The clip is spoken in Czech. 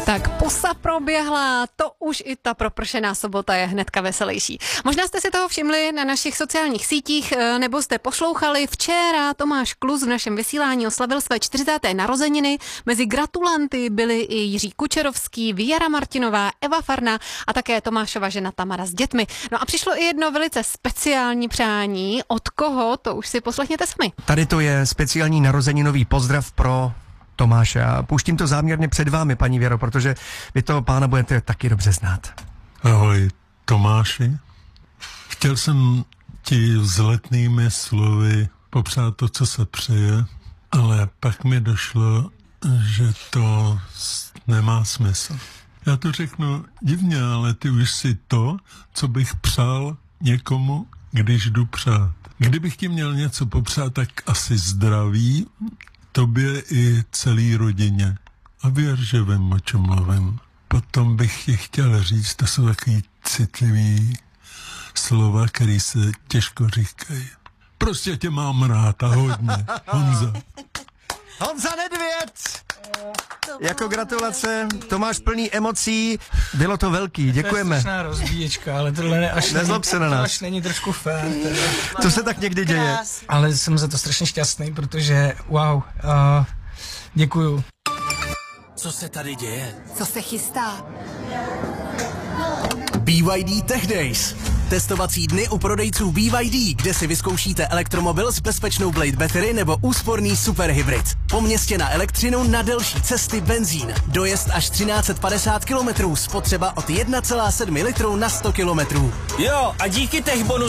Tak pusa proběhla, to už i ta propršená sobota je hnedka veselější. Možná jste si toho všimli na našich sociálních sítích, nebo jste poslouchali. Včera Tomáš Klus v našem vysílání oslavil své 40. narozeniny. Mezi gratulanty byli i Jiří Kučerovský, Věra Martinová, Eva Farna a také Tomášova žena Tamara s dětmi. No a přišlo i jedno velice speciální přání. Od koho, to už si poslechněte sami. Tady to je speciální narozeninový pozdrav pro Tomáše. A pouštím to záměrně před vámi, paní Věro, protože vy toho pána budete taky dobře znát. Ahoj, Tomáši. Chtěl jsem ti vzletnými slovy popřát to, co se přeje, ale pak mi došlo, že to nemá smysl. Já to řeknu divně, ale ty už si to, co bych přál někomu, když jdu přát. Kdybych ti měl něco popřát, tak asi zdraví, tobě i celý rodině. A věř, že vím, o čem mluvím. Potom bych ti chtěl říct, to jsou takový citlivý slova, který se těžko říkají. Prostě tě mám rád a hodně. Honza. Honza Nedvěd! Jako gratulace, Tomáš plný emocí, bylo to velký, děkujeme. To je strašná rozbíječka, ale tohle Nezlob se na nás. Až není trošku fér. To se tak někdy děje. Ale jsem za to strašně šťastný, protože wow, děkuju. Co se tady děje? Co se chystá? BYD Tech Days. Testovací dny u prodejců BYD, kde si vyzkoušíte elektromobil s bezpečnou Blade Battery nebo úsporný superhybrid. Po městě na elektřinu, na delší cesty benzín. Dojezd až 1350 km, spotřeba od 1,7 litru na 100 km. Jo, a díky Techbonu